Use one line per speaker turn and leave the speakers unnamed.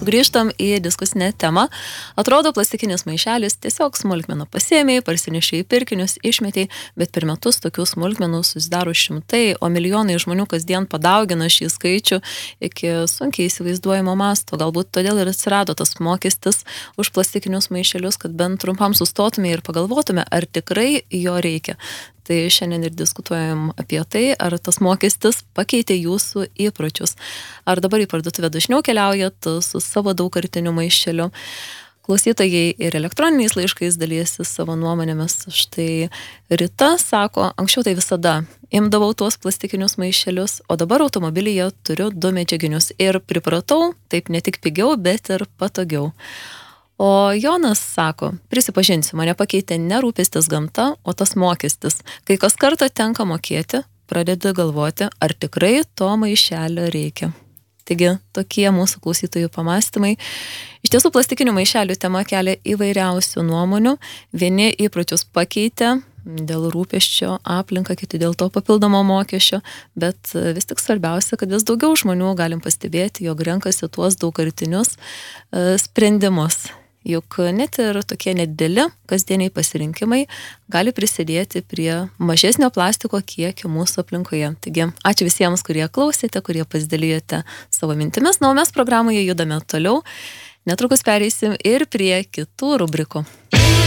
Sugrįžtam į diskusinę temą. Atrodo, plastikinis maišelis tiesiog smulkmeną pasiėmė, parsinešė į pirkinius, išmetė, bet per metus tokių smulkmenų susidaro šimtai, o milijonai žmonių kasdien padaugina šį skaičių iki sunkiai įsivaizduojamo masto. Galbūt todėl ir atsirado tas mokestis už plastikinius maišelius, kad bent trumpam sustotume ir pagalvotume, ar tikrai jo reikia. Tai šiandien ir diskutuojam apie tai, ar tas mokestis pakeitė jūsų įpročius. Ar dabar į parduotuvę dažniau keliaujat su savo daugkartiniu maišeliu. Klausytojai ir elektroniniais laiškais dalyjasi savo nuomonėmis. Štai Rita sako, anksčiau tai visada imdavau tuos plastikinius maišelius, o dabar automobilyje turiu 2 medžiaginius ir pripratau, taip ne tik pigiau, bet ir patogiau. O Jonas sako, prisipažinsiu, mane pakeitė ne rūpestis gamta, o tas mokestis. Kai kas kartą tenka mokėti, pradedi galvoti, ar tikrai to maišelio reikia. Taigi, tokie mūsų klausytojų pamąstymai. Iš tiesų, plastikinių maišelių tema kelia įvairiausių nuomonių. Vieni įpročius pakeitė dėl rūpesčio aplinką, kiti dėl to papildomo mokesčio, bet vis tik svarbiausia, kad vis daugiau žmonių galim pastebėti, jog renkasi tuos daugkartinius sprendimus. Juk net ir tokie nedideli kasdieniai pasirinkimai gali prisidėti prie mažesnio plastiko kiekio mūsų aplinkoje. Taigi, ačiū visiems, kurie klausėte, kurie pasidalijote savo mintimis. O mes programoje judame toliau. Netrukus pereisim ir prie kitų rubrikų.